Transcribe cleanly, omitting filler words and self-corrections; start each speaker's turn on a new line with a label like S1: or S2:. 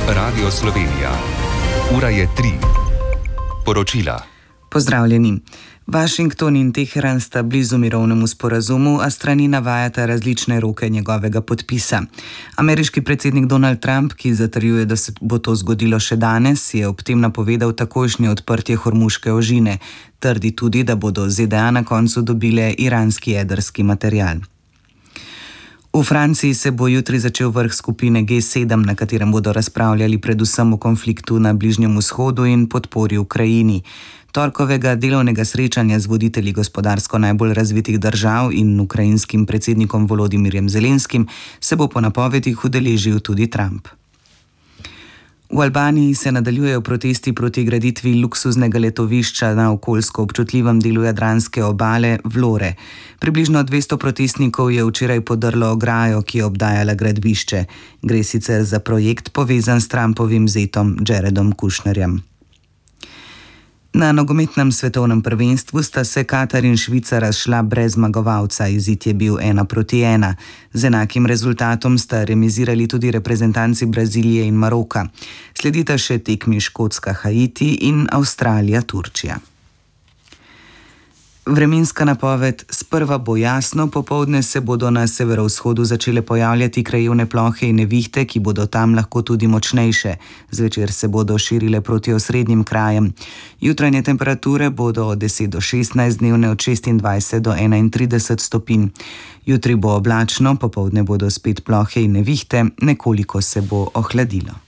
S1: Radio Slovenija. Ura je 3. Poročila.
S2: Pozdravljeni. Washington in Teheran sta blizu mirovnemu sporazumu, a strani navajata različne roke njegovega podpisa. Ameriški predsednik Donald Trump, ki zatrjuje, da se bo to zgodilo še danes, je ob tem napovedal takojšnje odprtje Hormuške ožine. Trdi tudi, da bodo ZDA na koncu dobile iranski jedrski material. V Franciji se bo jutri začel vrh skupine G7, na katerem bodo razpravljali predvsem o konfliktu na Bližnjem vzhodu in podpori Ukrajini. Torkovega delovnega srečanja z voditelji gospodarsko najbolj razvitih držav in ukrajinskim predsednikom Volodimirjem Zelenskim se bo po napovedih udeležil tudi Trump. V Albaniji se nadaljujejo protesti proti graditvi luksuznega letovišča na okoljsko občutljivem delu jadranske obale Vlore. Približno 200 protestnikov je včeraj podrlo ograjo, ki je obdajala gradbišče. Gre sicer za projekt povezan s Trumpovim zetom Jaredom Kushnerjem. Na nogometnem svetovnem prvenstvu sta se Katar in Švica razšla brez zmagovalca, izid je bil 1-1. Z enakim rezultatom sta remizirali tudi reprezentanci Brazilije in Maroka. Sledita še tekmi Škotska-Haiti in Avstralija-Turčija. Vremenska napoved: sprva bo jasno, popoldne se bodo na severovzhodu začele pojavljati krajevne plohe in nevihte, ki bodo tam lahko tudi močnejše. Zvečer se bodo širile proti osrednjim krajem. Jutranje temperature bodo od 10 do 16, dnevne od 26 do 31 stopinj. Jutri bo oblačno, popoldne bodo spet plohe in nevihte, nekoliko se bo ohladilo.